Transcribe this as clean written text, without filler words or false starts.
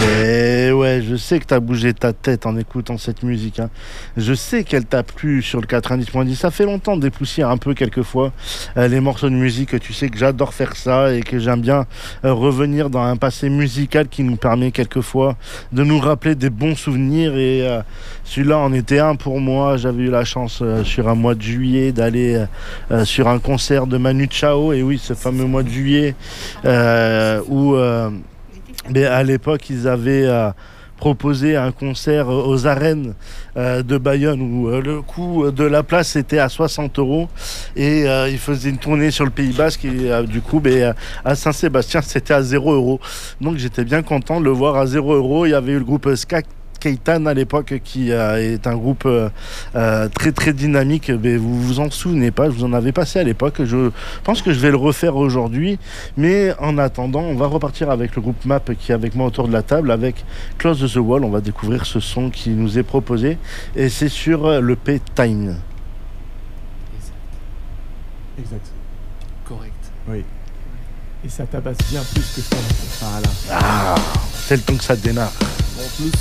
Et ouais, je sais que t'as bougé ta tête en écoutant cette musique, hein. Je sais qu'elle t'a plu sur le 90.10. Ça fait longtemps de dépoussière un peu quelquefois les morceaux de musique. Tu sais que j'adore faire ça et que j'aime bien revenir dans un passé musical qui nous permet quelquefois de nous rappeler des bons souvenirs. Et celui-là en était un pour moi. J'avais eu la chance sur un mois de juillet d'aller sur un concert de Manu Chao. Et oui, ce fameux mois de juillet où... mais à l'époque, ils avaient proposé un concert aux arènes de Bayonne où le coût de la place était à 60 euros et ils faisaient une tournée sur le Pays Basque et du coup à Saint-Sébastien c'était à 0 euros. Donc j'étais bien content de le voir à 0 euros. Il y avait eu le groupe Ska Keitan à l'époque qui est un groupe très très dynamique, mais vous vous en souvenez pas, je vous en avais passé à l'époque. Je pense que je vais le refaire aujourd'hui, mais en attendant on va repartir avec le groupe MAP qui est avec moi autour de la table avec Close the Wall. On va découvrir ce son qui nous est proposé et c'est sur le P Time. Exact. Correct. Oui. Et ça tabasse bien plus que ça. Voilà. Ah, c'est le temps que ça démarre. En plus,